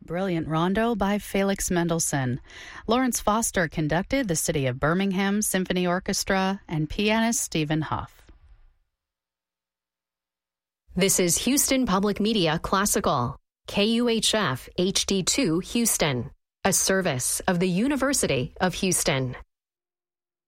brilliant rondo by Felix Mendelssohn. Lawrence Foster conducted the City of Birmingham Symphony Orchestra and pianist Stephen Huff. This is Houston Public Media Classical, KUHF HD2 Houston, a service of the University of Houston.